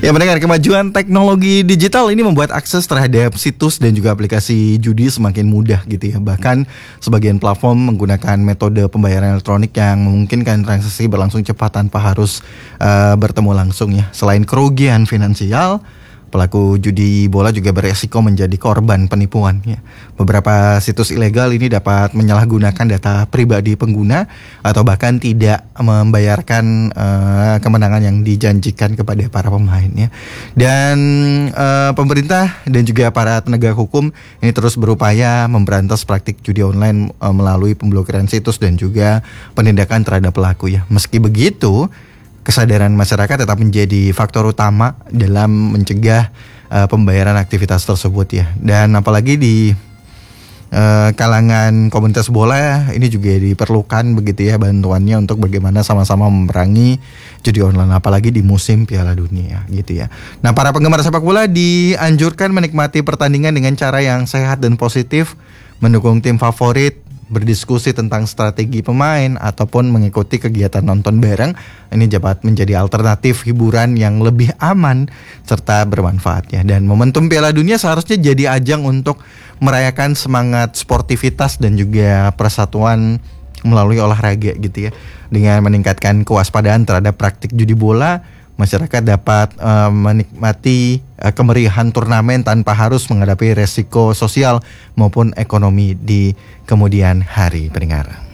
Ya mendengar kemajuan teknologi digital ini membuat akses terhadap situs dan juga aplikasi judi semakin mudah gitu ya. Bahkan sebagian platform menggunakan metode pembayaran elektronik yang memungkinkan transaksi berlangsung cepat tanpa harus bertemu langsung ya. Selain kerugian finansial, pelaku judi bola juga beresiko menjadi korban penipuan ya. Beberapa situs ilegal ini dapat menyalahgunakan data pribadi pengguna atau bahkan tidak membayarkan kemenangan yang dijanjikan kepada para pemain ya. Dan pemerintah dan juga para penegak hukum ini terus berupaya memberantas praktik judi online melalui pemblokiran situs dan juga penindakan terhadap pelaku ya. Meski begitu, kesadaran masyarakat tetap menjadi faktor utama dalam mencegah pembayaran aktivitas tersebut ya. Dan apalagi di kalangan komunitas bola ini juga diperlukan begitu ya bantuannya untuk bagaimana sama-sama memerangi judi online apalagi di musim Piala Dunia gitu ya. Nah, para penggemar sepak bola dianjurkan menikmati pertandingan dengan cara yang sehat dan positif, mendukung tim favorit, berdiskusi tentang strategi pemain ataupun mengikuti kegiatan nonton bareng. Ini dapat menjadi alternatif hiburan yang lebih aman serta bermanfaat ya. Dan momentum Piala Dunia seharusnya jadi ajang untuk merayakan semangat sportivitas dan juga persatuan melalui olahraga gitu ya. Dengan meningkatkan kewaspadaan terhadap praktik judi bola, masyarakat dapat menikmati kemeriahan turnamen tanpa harus menghadapi resiko sosial maupun ekonomi di kemudian hari pendengar.